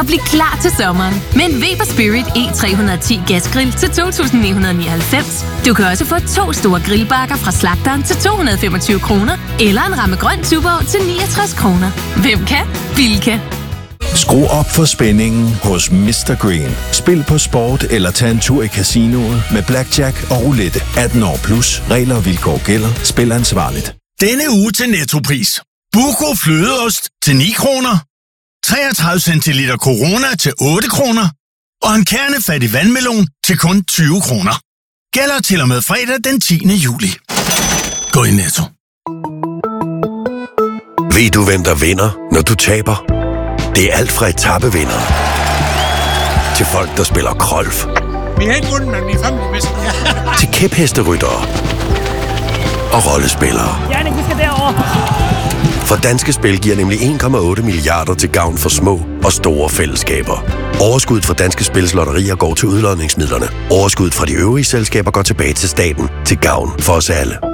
og bliv klar til sommeren med en Weber Spirit E310 gasgrill til 2.999. Du kan også få 2 store grillbakker fra slagteren til 225 kroner, eller en ramme grøn Tuborg til 69 kroner. Hvem kan? Bilka. Skru op for spændingen hos Mr. Green. Spil på sport eller tag en tur i casinoet med blackjack og roulette. 18 år plus. Regler og vilkår gælder. Spil ansvarligt. Denne uge til Nettopris. Buco flødeost til 9 kroner. 33 centiliter Corona til 8 kroner. Og en kernefattig vandmelon til kun 20 kroner. Gælder til og med fredag den 10. juli. Gå i Netto. Ved du, hvem der vinder, når du taber? Det er alt fra etapevindere til folk, der spiller golf. Vi har ikke vundet, men vi er fandme til kæphesteryttere og rollespillere. Jannik, vi skal derover. For Danske Spil giver nemlig 1,8 milliarder til gavn for små og store fællesskaber. Overskuddet fra Danske Spils lotterier går til udlodningsmidlerne. Overskuddet fra de øvrige selskaber går tilbage til staten til gavn for os alle.